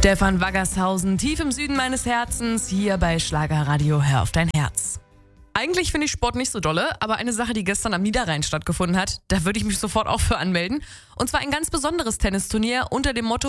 Stefan Waggershausen, tief im Süden meines Herzens, hier bei Schlagerradio Hör auf dein Herz. Eigentlich finde ich Sport nicht so dolle, aber eine Sache, die gestern am Niederrhein stattgefunden hat, da würde ich mich sofort auch für anmelden. Und zwar ein ganz besonderes Tennisturnier unter dem Motto